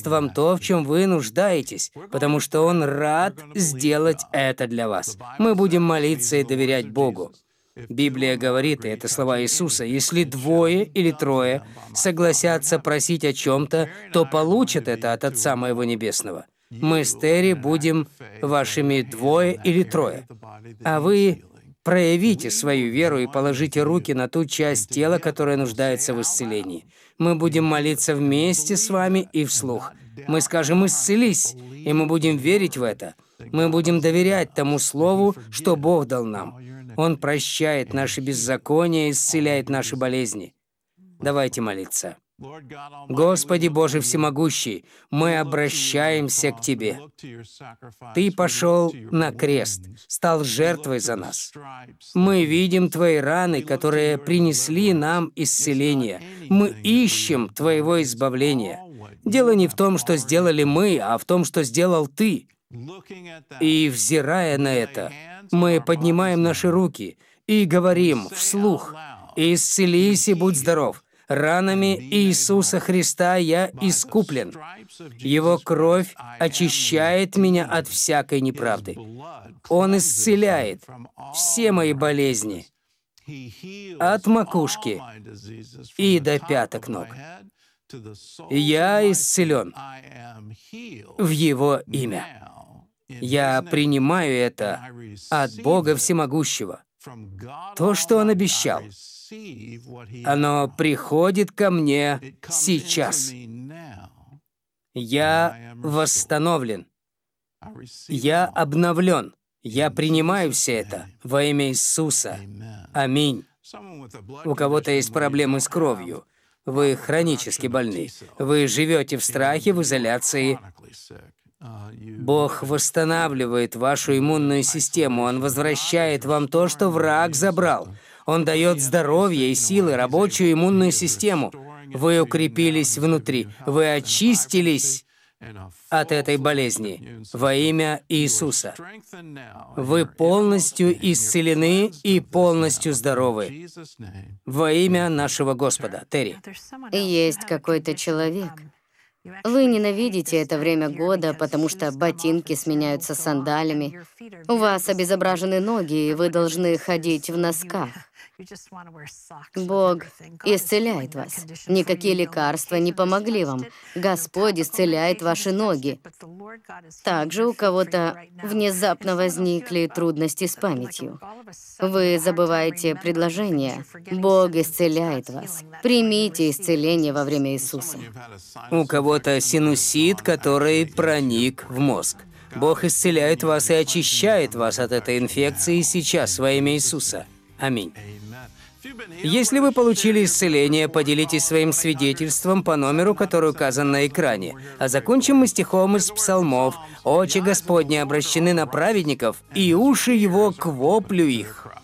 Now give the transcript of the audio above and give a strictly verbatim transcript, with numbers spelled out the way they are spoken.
даст вам то, в чем вы нуждаетесь, потому что Он рад сделать это для вас. Мы будем молиться и доверять Богу. Библия говорит, и это слова Иисуса, «Если двое или трое согласятся просить о чем-то, то получат это от Отца Моего Небесного». Мы с Терри будем вашими двое или трое, а вы проявите свою веру и положите руки на ту часть тела, которая нуждается в исцелении. Мы будем молиться вместе с вами и вслух. Мы скажем «исцелись», и мы будем верить в это. Мы будем доверять тому слову, что Бог дал нам. Он прощает наши беззакония и исцеляет наши болезни. Давайте молиться. Господи Боже Всемогущий, мы обращаемся к Тебе. Ты пошел на крест, стал жертвой за нас. Мы видим Твои раны, которые принесли нам исцеление. Мы ищем Твоего избавления. Дело не в том, что сделали мы, а в том, что сделал Ты. И, взирая на это, мы поднимаем наши руки и говорим вслух: «Исцелись и будь здоров! Ранами Иисуса Христа я искуплен. Его кровь очищает меня от всякой неправды. Он исцеляет все мои болезни от макушки и до пяток ног. Я исцелен в Его имя». Я принимаю это от Бога Всемогущего. То, что Он обещал, оно приходит ко мне сейчас. Я восстановлен. Я обновлен. Я принимаю все это во имя Иисуса. Аминь. У кого-то есть проблемы с кровью. Вы хронически больны. Вы живете в страхе, в изоляции. Бог восстанавливает вашу иммунную систему. Он возвращает вам то, что враг забрал. Он дает здоровье и силы, рабочую иммунную систему. Вы укрепились внутри. Вы очистились от этой болезни во имя Иисуса. Вы полностью исцелены и полностью здоровы во имя нашего Господа. Терри. Есть какой-то человек. Вы ненавидите это время года, потому что ботинки сменяются сандалями. У вас обезображены ноги, и вы должны ходить в носках. Бог исцеляет вас. Никакие лекарства не помогли вам. Господь исцеляет ваши ноги. Также у кого-то внезапно возникли трудности с памятью. Вы забываете предложение. Бог исцеляет вас. Примите исцеление во время Иисуса. У кого-то синусит, который проник в мозг. Бог исцеляет вас и очищает вас от этой инфекции сейчас во имя Иисуса. Аминь. Если вы получили исцеление, поделитесь своим свидетельством по номеру, который указан на экране. А закончим мы стихом из Псалмов: «Очи Господни обращены на праведников, и уши Его к воплю их».